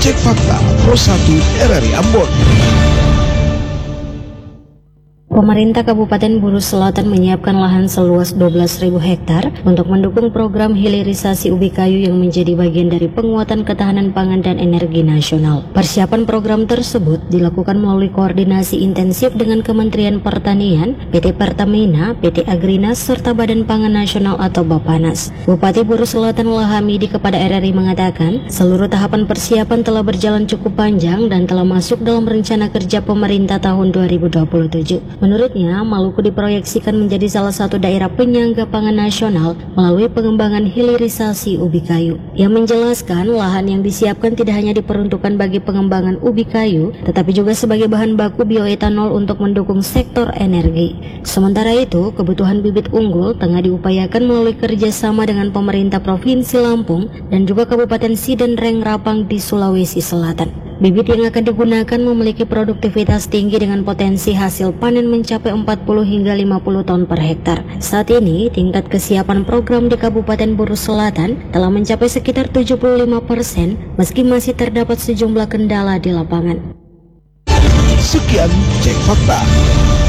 Cek Fakta Pro 1 RRI Ambon. Pemerintah Kabupaten Buru Selatan menyiapkan lahan seluas 12.000 hektar untuk mendukung program hilirisasi ubi kayu yang menjadi bagian dari penguatan ketahanan pangan dan energi nasional. Persiapan program tersebut dilakukan melalui koordinasi intensif dengan Kementerian Pertanian, PT Pertamina, PT Agrinas, serta Badan Pangan Nasional atau Bapanas. Bupati Buru Selatan Lahamidi kepada RRI mengatakan, seluruh tahapan persiapan telah berjalan cukup panjang dan telah masuk dalam rencana kerja pemerintah tahun 2027. Menurutnya, Maluku diproyeksikan menjadi salah satu daerah penyangga pangan nasional melalui pengembangan hilirisasi ubi kayu. Ia menjelaskan lahan yang disiapkan tidak hanya diperuntukkan bagi pengembangan ubi kayu, tetapi juga sebagai bahan baku bioetanol untuk mendukung sektor energi. Sementara itu, kebutuhan bibit unggul tengah diupayakan melalui kerjasama dengan pemerintah Provinsi Lampung dan juga Kabupaten Siden Reng Rapang di Sulawesi Selatan. Bibit yang akan digunakan memiliki produktivitas tinggi dengan potensi hasil panen mencapai 40 hingga 50 ton per hektar. Saat ini, tingkat kesiapan program di Kabupaten Buru Selatan telah mencapai sekitar 75% meski masih terdapat sejumlah kendala di lapangan. Sekian Cek Fakta.